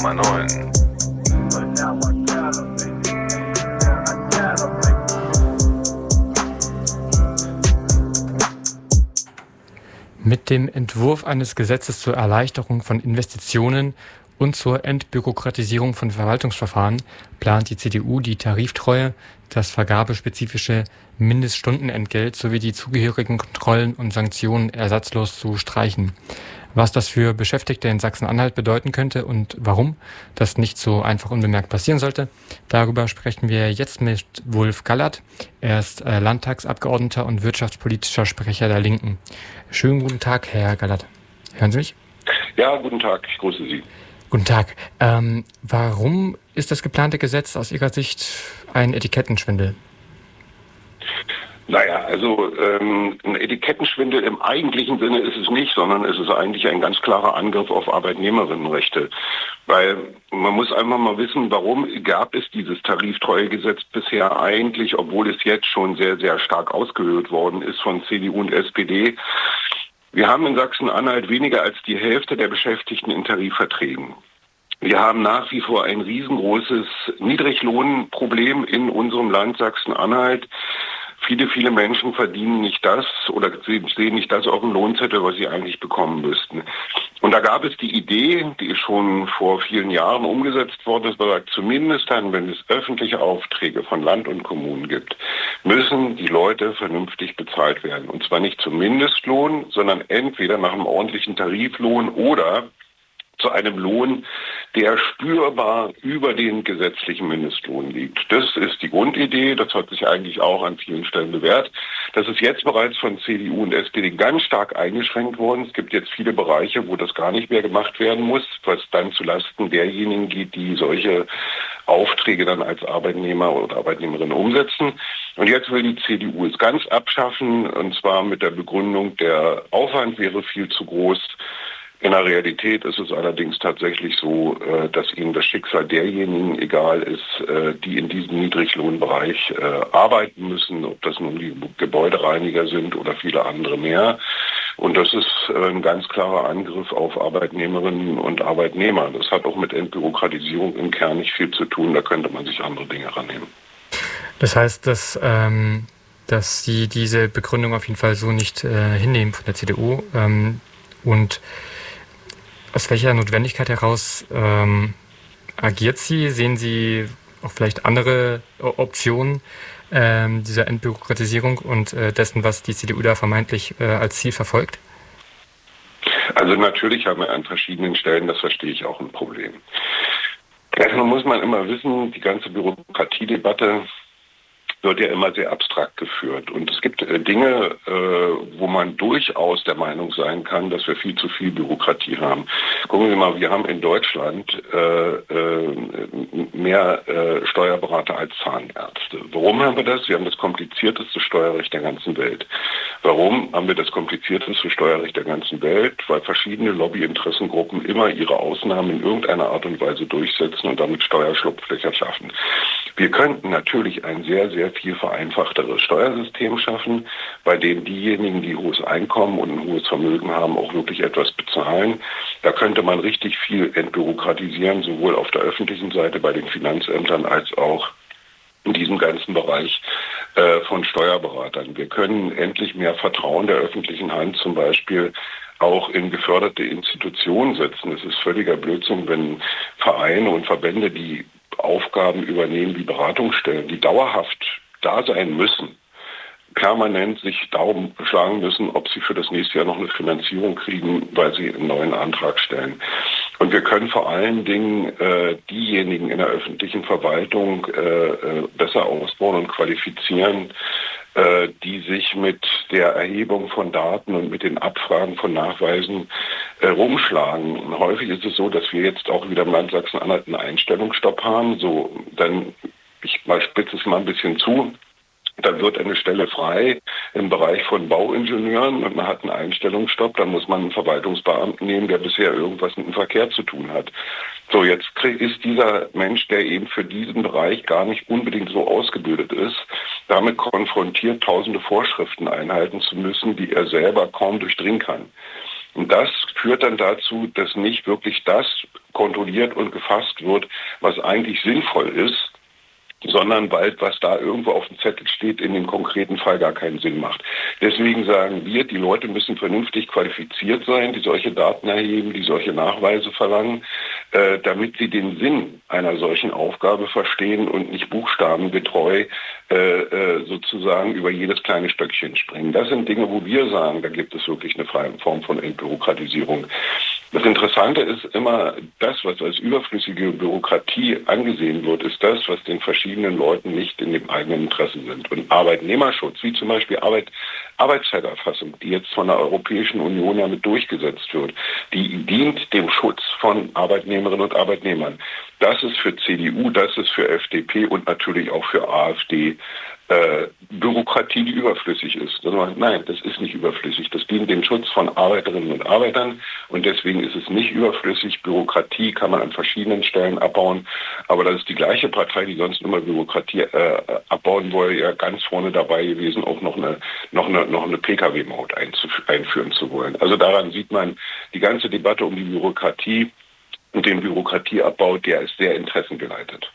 90,9. Mit dem Entwurf eines Gesetzes zur Erleichterung von Investitionen und zur Entbürokratisierung von Verwaltungsverfahren plant die CDU die Tariftreue, das vergabespezifische Mindeststundenentgelt sowie die zugehörigen Kontrollen und Sanktionen ersatzlos zu streichen. Was das für Beschäftigte in Sachsen-Anhalt bedeuten könnte und warum das nicht so einfach unbemerkt passieren sollte, darüber sprechen wir jetzt mit Wulf Gallert. Er ist Landtagsabgeordneter und wirtschaftspolitischer Sprecher der Linken. Schönen guten Tag, Herr Gallert. Hören Sie mich? Ja, guten Tag, ich grüße Sie. Guten Tag. Warum ist das geplante Gesetz aus Ihrer Sicht ein Etikettenschwindel? Naja, also ein Etikettenschwindel im eigentlichen Sinne ist es nicht, sondern es ist eigentlich ein ganz klarer Angriff auf Arbeitnehmerinnenrechte. Weil man muss einfach mal wissen, warum gab es dieses Tariftreuegesetz bisher eigentlich, obwohl es jetzt schon sehr, sehr stark ausgehöhlt worden ist von CDU und SPD. Wir haben in Sachsen-Anhalt weniger als die Hälfte der Beschäftigten in Tarifverträgen. Wir haben nach wie vor ein riesengroßes Niedriglohnproblem in unserem Land Sachsen-Anhalt. Viele Menschen verdienen nicht das oder sehen nicht das auf dem Lohnzettel, was sie eigentlich bekommen müssten. Und da gab es die Idee, die ist schon vor vielen Jahren umgesetzt worden, dass man sagt, zumindest dann, wenn es öffentliche Aufträge von Land und Kommunen gibt, müssen die Leute vernünftig bezahlt werden. Und zwar nicht zum Mindestlohn, sondern entweder nach einem ordentlichen Tariflohn oder zu einem Lohn, der spürbar über den gesetzlichen Mindestlohn liegt. Das ist die Grundidee, das hat sich eigentlich auch an vielen Stellen bewährt. Das ist jetzt bereits von CDU und SPD ganz stark eingeschränkt worden. Es gibt jetzt viele Bereiche, wo das gar nicht mehr gemacht werden muss, was dann zulasten derjenigen geht, die solche Aufträge dann als Arbeitnehmer oder Arbeitnehmerin umsetzen. Und jetzt will die CDU es ganz abschaffen, und zwar mit der Begründung, der Aufwand wäre viel zu groß. In der Realität ist es allerdings tatsächlich so, dass ihnen das Schicksal derjenigen egal ist, die in diesem Niedriglohnbereich arbeiten müssen, ob das nun die Gebäudereiniger sind oder viele andere mehr. Und das ist ein ganz klarer Angriff auf Arbeitnehmerinnen und Arbeitnehmer. Das hat auch mit Entbürokratisierung im Kern nicht viel zu tun, da könnte man sich andere Dinge rannehmen. Das heißt, dass Sie diese Begründung auf jeden Fall so nicht hinnehmen von der CDU und aus welcher Notwendigkeit heraus agiert sie? Sehen Sie auch vielleicht andere Optionen dieser Entbürokratisierung und dessen, was die CDU da vermeintlich als Ziel verfolgt? Also natürlich haben wir an verschiedenen Stellen, das verstehe ich, auch ein Problem. Erstmal muss man immer wissen, die ganze Bürokratiedebatte wird ja immer sehr abstrakt geführt. Und es gibt Dinge, wo man durchaus der Meinung sein kann, dass wir viel zu viel Bürokratie haben. Gucken Sie mal, wir haben in Deutschland mehr Steuerberater als Zahnärzte. Warum haben wir das? Wir haben das komplizierteste Steuerrecht der ganzen Welt. Warum haben wir das komplizierteste Steuerrecht der ganzen Welt? Weil verschiedene Lobbyinteressengruppen immer ihre Ausnahmen in irgendeiner Art und Weise durchsetzen und damit Steuerschlupflöcher schaffen. Wir könnten natürlich ein sehr, sehr viel vereinfachteres Steuersystem schaffen, bei dem diejenigen, die hohes Einkommen und ein hohes Vermögen haben, auch wirklich etwas bezahlen. Da könnte man richtig viel entbürokratisieren, sowohl auf der öffentlichen Seite bei den Finanzämtern als auch in diesem ganzen Bereich von Steuerberatern. Wir können endlich mehr Vertrauen der öffentlichen Hand zum Beispiel auch in geförderte Institutionen setzen. Es ist völliger Blödsinn, wenn Vereine und Verbände, die Aufgaben übernehmen wie Beratungsstellen, die dauerhaft da sein müssen, permanent sich darum schlagen müssen, ob sie für das nächste Jahr noch eine Finanzierung kriegen, weil sie einen neuen Antrag stellen. Und wir können vor allen Dingen diejenigen in der öffentlichen Verwaltung besser ausbauen und qualifizieren, die sich mit der Erhebung von Daten und mit den Abfragen von Nachweisen rumschlagen. Und häufig ist es so, dass wir jetzt auch wieder im Land Sachsen-Anhalt einen Einstellungsstopp haben. So, dann, ich spitze es mal ein bisschen zu, dann wird eine Stelle frei im Bereich von Bauingenieuren und man hat einen Einstellungsstopp, dann muss man einen Verwaltungsbeamten nehmen, der bisher irgendwas mit dem Verkehr zu tun hat. So, jetzt ist dieser Mensch, der eben für diesen Bereich gar nicht unbedingt so ausgebildet ist, damit konfrontiert, tausende Vorschriften einhalten zu müssen, die er selber kaum durchdringen kann. Und das führt dann dazu, dass nicht wirklich das kontrolliert und gefasst wird, was eigentlich sinnvoll ist, sondern weil was da irgendwo auf dem Zettel steht, in dem konkreten Fall gar keinen Sinn macht. Deswegen sagen wir, die Leute müssen vernünftig qualifiziert sein, die solche Daten erheben, die solche Nachweise verlangen, damit sie den Sinn einer solchen Aufgabe verstehen und nicht buchstabengetreu sozusagen über jedes kleine Stöckchen springen. Das sind Dinge, wo wir sagen, da gibt es wirklich eine Form von Entbürokratisierung. Das Interessante ist immer, das, was als überflüssige Bürokratie angesehen wird, ist das, was den verschiedenen Leuten nicht in dem eigenen Interesse sind. Und Arbeitnehmerschutz, wie zum Beispiel Arbeitszeiterfassung, die jetzt von der Europäischen Union ja mit durchgesetzt wird, die dient dem Schutz von Arbeitnehmerinnen und Arbeitnehmern. Das ist für CDU, das ist für FDP und natürlich auch für AfD Bürokratie, die überflüssig ist. Nein, das ist nicht überflüssig. Das dient dem Schutz von Arbeiterinnen und Arbeitern und deswegen ist es nicht überflüssig. Bürokratie kann man an verschiedenen Stellen abbauen, aber das ist die gleiche Partei, die sonst immer Bürokratie abbauen wollte, ja ganz vorne dabei gewesen, auch noch eine Pkw-Maut einführen zu wollen. Also daran sieht man, die ganze Debatte um die Bürokratie und den Bürokratieabbau, der ist sehr interessengeleitet.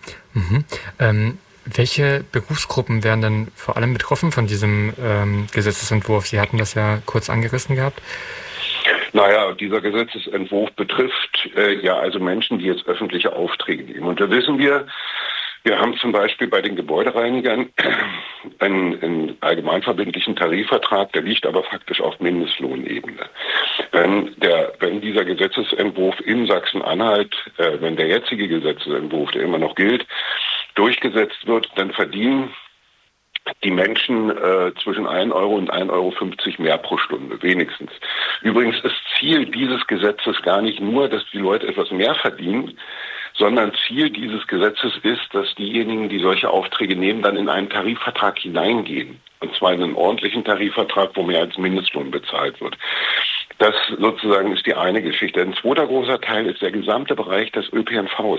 Welche Berufsgruppen wären denn vor allem betroffen von diesem Gesetzesentwurf? Sie hatten das ja kurz angerissen gehabt. Naja, dieser Gesetzesentwurf betrifft also Menschen, die jetzt öffentliche Aufträge nehmen. Und da wissen wir haben zum Beispiel bei den Gebäudereinigern einen allgemeinverbindlichen Tarifvertrag, der liegt aber faktisch auf Mindestlohnebene. Wenn dieser Gesetzesentwurf in Sachsen-Anhalt, wenn der jetzige Gesetzesentwurf, der immer noch gilt, durchgesetzt wird, dann verdienen die Menschen zwischen 1 Euro und 1,50 Euro mehr pro Stunde, wenigstens. Übrigens ist Ziel dieses Gesetzes gar nicht nur, dass die Leute etwas mehr verdienen, sondern Ziel dieses Gesetzes ist, dass diejenigen, die solche Aufträge nehmen, dann in einen Tarifvertrag hineingehen. Und zwar in einen ordentlichen Tarifvertrag, wo mehr als Mindestlohn bezahlt wird. Das sozusagen ist die eine Geschichte. Ein zweiter großer Teil ist der gesamte Bereich des ÖPNVs,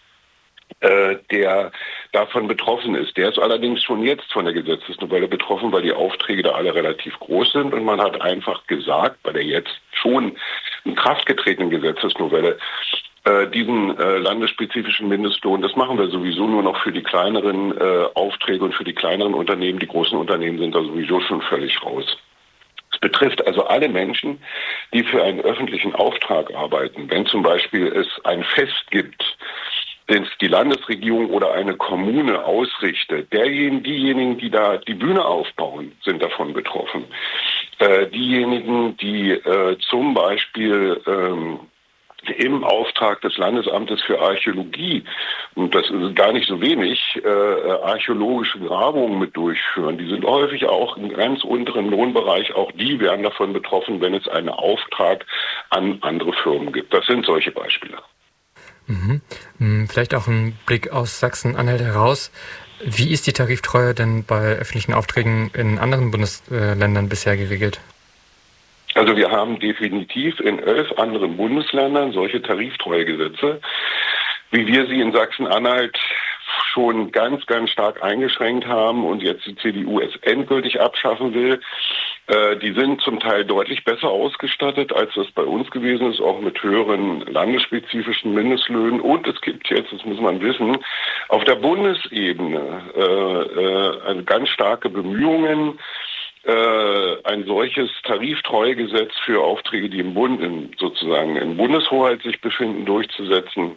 der davon betroffen ist. Der ist allerdings schon jetzt von der Gesetzesnovelle betroffen, weil die Aufträge da alle relativ groß sind und man hat einfach gesagt, bei der jetzt schon in Kraft getretenen Gesetzesnovelle, diesen landesspezifischen Mindestlohn, das machen wir sowieso nur noch für die kleineren Aufträge und für die kleineren Unternehmen. Die großen Unternehmen sind da sowieso schon völlig raus. Es betrifft also alle Menschen, die für einen öffentlichen Auftrag arbeiten. Wenn zum Beispiel es ein Fest gibt, den die Landesregierung oder eine Kommune ausrichtet, diejenigen, die da die Bühne aufbauen, sind davon betroffen. Diejenigen, die zum Beispiel im Auftrag des Landesamtes für Archäologie, und das ist gar nicht so wenig, archäologische Grabungen mit durchführen. Die sind häufig auch im ganz unteren Lohnbereich, auch die werden davon betroffen, wenn es einen Auftrag an andere Firmen gibt. Das sind solche Beispiele. Vielleicht auch ein Blick aus Sachsen-Anhalt heraus. Wie ist die Tariftreue denn bei öffentlichen Aufträgen in anderen Bundesländern bisher geregelt? Also wir haben definitiv in 11 anderen Bundesländern solche Tariftreuegesetze, wie wir sie in Sachsen-Anhalt schon ganz, ganz stark eingeschränkt haben und jetzt die CDU es endgültig abschaffen will. Die sind zum Teil deutlich besser ausgestattet, als das bei uns gewesen ist, auch mit höheren landesspezifischen Mindestlöhnen. Und es gibt jetzt, das muss man wissen, auf der Bundesebene ganz starke Bemühungen, ein solches Tariftreuegesetz für Aufträge, die im sozusagen in Bundeshoheit sich befinden, durchzusetzen,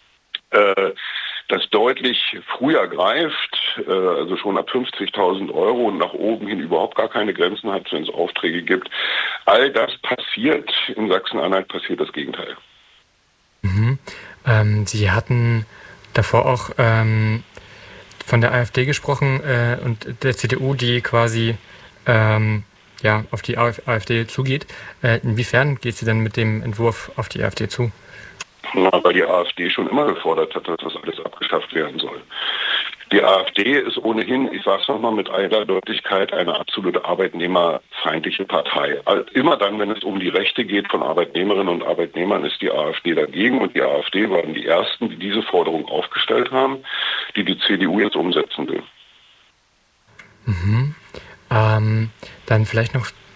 das deutlich früher greift, also schon ab 50.000 Euro und nach oben hin überhaupt gar keine Grenzen hat, wenn es Aufträge gibt. All das passiert, in Sachsen-Anhalt passiert das Gegenteil. Sie hatten davor auch von der AfD gesprochen und der CDU, die quasi auf die AfD zugeht. Inwiefern geht sie denn mit dem Entwurf auf die AfD zu? Weil die AfD schon immer gefordert hat, dass das alles abgeschafft werden soll. Die AfD ist ohnehin, ich sage es nochmal mit aller Deutlichkeit, eine absolute arbeitnehmerfeindliche Partei. Immer dann, wenn es um die Rechte geht von Arbeitnehmerinnen und Arbeitnehmern, ist die AfD dagegen. Und die AfD waren die Ersten, die diese Forderung aufgestellt haben, die die CDU jetzt umsetzen will. Dann vielleicht noch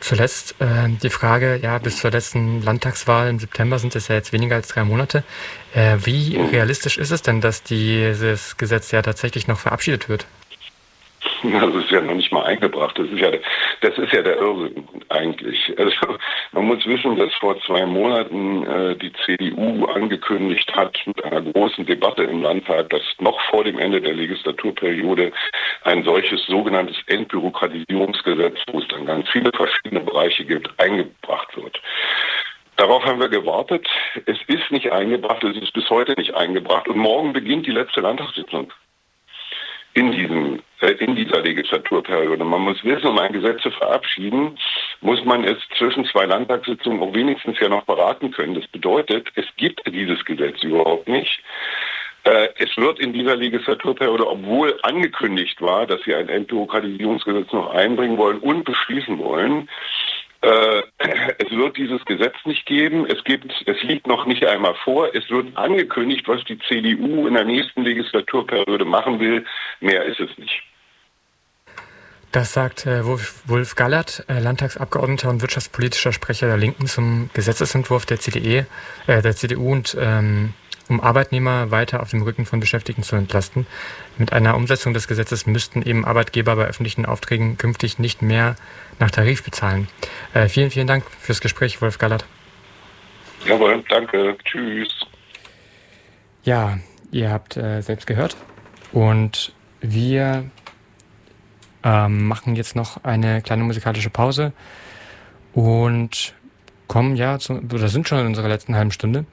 zuletzt die Frage, ja, bis zur letzten Landtagswahl im September sind es ja jetzt weniger als 3 Monate. Wie realistisch ist es denn, dass dieses Gesetz ja tatsächlich noch verabschiedet wird? Das ist ja noch nicht mal eingebracht. Das ist ja der Irrsinn eigentlich. Also man muss wissen, dass vor 2 Monaten die CDU angekündigt hat mit einer großen Debatte im Landtag, dass noch vor dem Ende der Legislaturperiode ein solches sogenanntes Entbürokratisierungsgesetz, wo es dann ganz viele verschiedene Bereiche gibt, eingebracht wird. Darauf haben wir gewartet. Es ist nicht eingebracht, es ist bis heute nicht eingebracht. Und morgen beginnt die letzte Landtagssitzung in dieser Legislaturperiode. Man muss wissen, um ein Gesetz zu verabschieden, muss man es zwischen 2 Landtagssitzungen auch wenigstens ja noch beraten können. Das bedeutet, es gibt dieses Gesetz überhaupt nicht. Es wird in dieser Legislaturperiode, obwohl angekündigt war, dass sie ein Entbürokratisierungsgesetz noch einbringen wollen und beschließen wollen, es wird dieses Gesetz nicht geben. Es liegt noch nicht einmal vor. Es wird angekündigt, was die CDU in der nächsten Legislaturperiode machen will. Mehr ist es nicht. Das sagt Wulf Gallert, Landtagsabgeordneter und wirtschaftspolitischer Sprecher der Linken zum Gesetzesentwurf der CDU und um Arbeitnehmer weiter auf dem Rücken von Beschäftigten zu entlasten. Mit einer Umsetzung des Gesetzes müssten eben Arbeitgeber bei öffentlichen Aufträgen künftig nicht mehr nach Tarif bezahlen. Vielen, vielen Dank fürs Gespräch, Wulf Gallert. Jawohl, danke. Tschüss. Ja, ihr habt selbst gehört. Und wir machen jetzt noch eine kleine musikalische Pause und kommen sind schon in unserer letzten halben Stunde.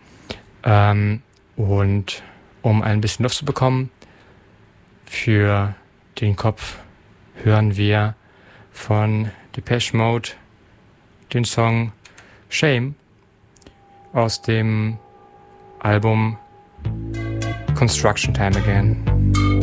Und um ein bisschen Luft zu bekommen für den Kopf, hören wir von Depeche Mode den Song Shame aus dem Album Construction Time Again.